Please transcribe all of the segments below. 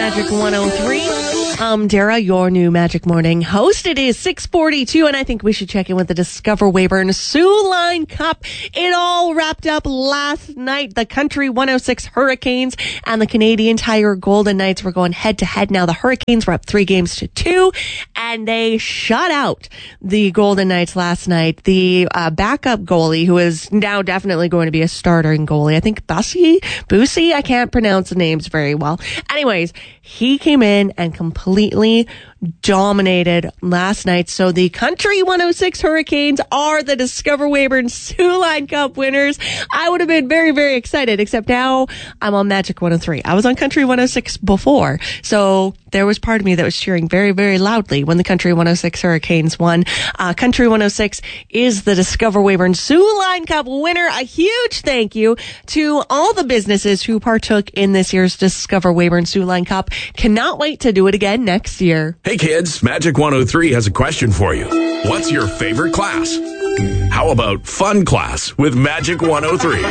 Magic 103. I'm Dara, your new Magic Morning host. It is 6:42, and I think we should check in with the Discover Weyburn Soo Line Cup. It all wrapped up last night. The Country 106 Hurricanes and the Canadian Tire Golden Knights were going head-to-head. Now the Hurricanes were up 3-2, and they shut out the Golden Knights last night. The backup goalie, who is now definitely going to be a starting goalie, I think Busey, I can't pronounce the names very well. Anyways, he came in and completely dominated last night. So the Country 106 Hurricanes are the Discover Weyburn Soo Line Cup winners. I would have been very, very excited, except now I'm on Magic 103. I was on Country 106 before, so there was part of me that was cheering very, very loudly when the Country 106 Hurricanes won. Country 106 is the Discover Weyburn Soo Line Cup winner. A huge thank you to all the businesses who partook in this year's Discover Weyburn Soo Line Cup. Cannot wait to do it again next year. Hey kids, Magic 103 has a question for you. What's your favorite class? How about fun class with Magic 103?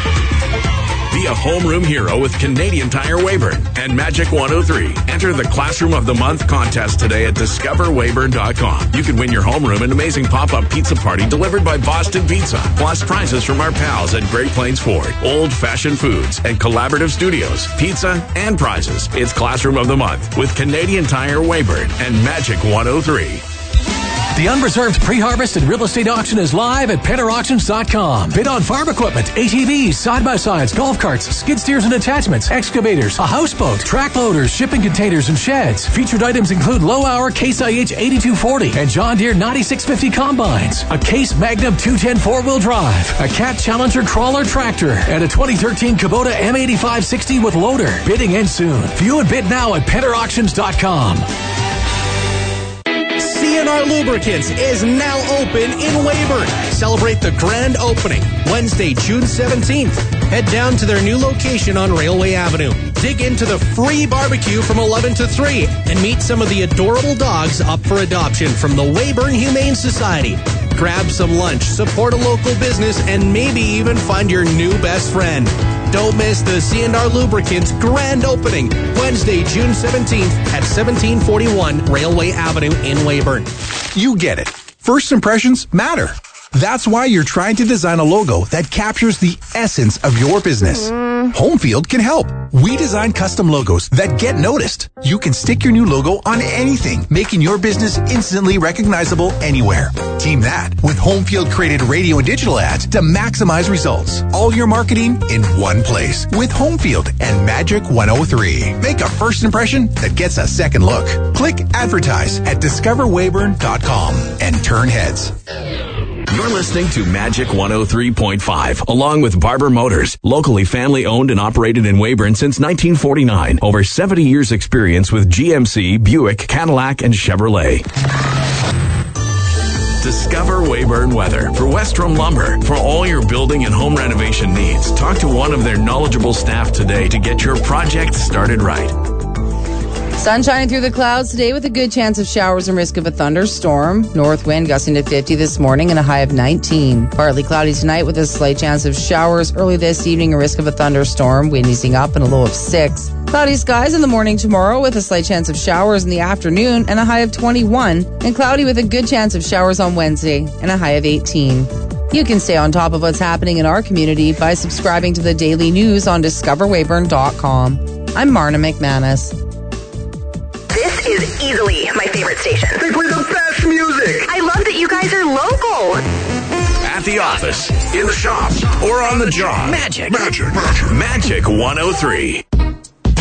Be a homeroom hero with Canadian Tire Weyburn and Magic 103. Enter the Classroom of the Month contest today at discoverweyburn.com. You can win your homeroom an amazing pop-up pizza party delivered by Boston Pizza, plus prizes from our pals at Great Plains Ford, Old Fashioned Foods, and Collaborative Studios. Pizza and prizes. It's Classroom of the Month with Canadian Tire Weyburn and Magic 103. The unreserved pre-harvest and real estate auction is live at PennerAuctions.com. Bid on farm equipment, ATVs, side-by-sides, golf carts, skid steers and attachments, excavators, a houseboat, track loaders, shipping containers, and sheds. Featured items include low-hour Case IH 8240 and John Deere 9650 combines, a Case Magnum 210 4-wheel drive, a Cat Challenger crawler tractor, and a 2013 Kubota M8560 with loader. Bidding ends soon. View and bid now at PennerAuctions.com. CNR Lubricants is now open in Weyburn. Celebrate the grand opening Wednesday, June 17th. Head down to their new location on Railway Avenue. Dig into the free barbecue from 11 to 3 and meet some of the adorable dogs up for adoption from the Weyburn Humane Society. Grab some lunch, support a local business, and maybe even find your new best friend. Don't miss the CNR Lubricants grand opening Wednesday, June 17th at 1741 Railway Avenue in Weyburn. You get it. First impressions matter. That's why you're trying to design a logo that captures the essence of your business. Homefield can help. We design custom logos that get noticed. You can stick your new logo on anything, making your business instantly recognizable anywhere. Team that with Homefield created radio and digital ads to maximize results. All your marketing in one place with Homefield and Magic 103. Make a first impression that gets a second look. Click advertise at discoverweyburn.com and turn heads. You're listening to Magic 103.5, along with Barber Motors, locally family-owned and operated in Weyburn since 1949. Over 70 years experience with GMC, Buick, Cadillac, and Chevrolet. Discover Weyburn Weather for Westrom Lumber. For all your building and home renovation needs, talk to one of their knowledgeable staff today to get your project started right. Sunshine through the clouds today with a good chance of showers and risk of a thunderstorm. North wind gusting to 50 this morning and a high of 19. Partly cloudy tonight with a slight chance of showers early this evening, a risk of a thunderstorm. Wind easing up and a low of 6. Cloudy skies in the morning tomorrow with a slight chance of showers in the afternoon and a high of 21. And cloudy with a good chance of showers on Wednesday and a high of 18. You can stay on top of what's happening in our community by subscribing to the daily news on discoverweyburn.com. I'm Marna McManus. This is easily my favorite station. They play the best music. I love that you guys are local. At the office, in the shop, or on the job. Magic 103.